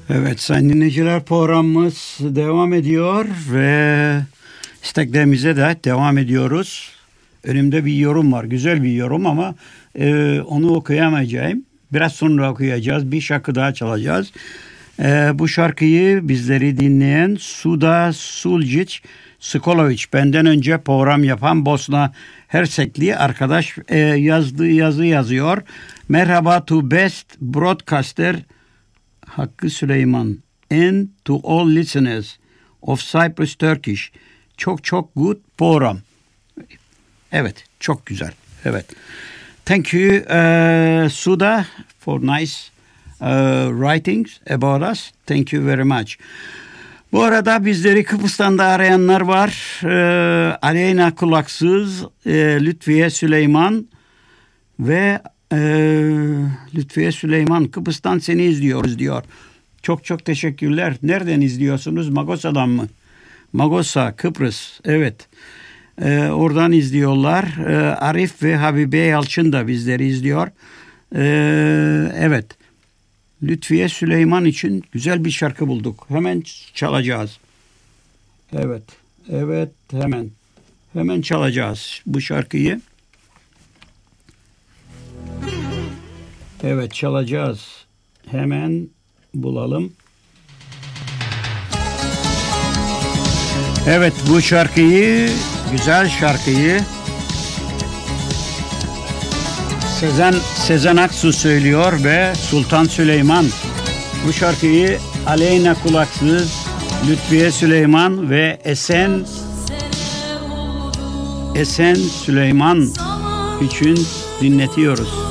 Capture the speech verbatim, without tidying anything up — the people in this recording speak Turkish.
Evet sayın dinleyiciler, programımız devam ediyor ve isteklerimize de devam ediyoruz. Önümde bir yorum var, güzel bir yorum ama e, onu okuyamayacağım. Biraz sonra okuyacağız, bir şarkı daha çalacağız. E, bu şarkıyı bizleri dinleyen Suda Suljic Skolovic, benden önce program yapan Bosna Hersekli arkadaş e, yazdığı yazı yazıyor. Merhaba to best broadcaster Hakkı Süleyman and to all listeners of Cyprus Turkish. Çok çok good program. Evet, çok güzel. Evet. Thank you uh, Suda for nice uh, writings about us. Thank you very much. Bu arada bizleri Kıbrıs'tan da arayanlar var. Ee, Aleyna Kulaksız, e, Lütfiye Süleyman ve e, Lütfiye Süleyman, Kıbrıs'tan seni izliyoruz diyor. Çok çok teşekkürler. Nereden izliyorsunuz? Magosa'dan mı? Magosa, Kıbrıs. Evet. Ee, oradan izliyorlar. Ee, Arif ve Habibe Yalçın da bizleri izliyor. Ee, evet. Lütfiye Süleyman için güzel bir şarkı bulduk. Hemen çalacağız. Evet. Evet, hemen. Hemen çalacağız bu şarkıyı. Evet, çalacağız. Hemen bulalım. Evet, bu şarkıyı, güzel şarkıyı Sezen Sezen Aksu söylüyor ve Sultan Süleyman. Bu şarkıyı Aleyna Kulaksız, Lütfiye Süleyman ve Esen Esen Süleyman için dinletiyoruz.